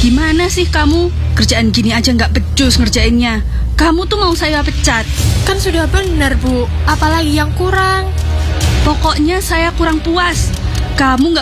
Gimana sih kamu? Kerjaan gini aja nggak becus ngerjainnya. Kamu tuh mau saya pecat. Kan sudah benar, Bu. Apalagi yang kurang? Pokoknya saya kurang puas. Kamu nggak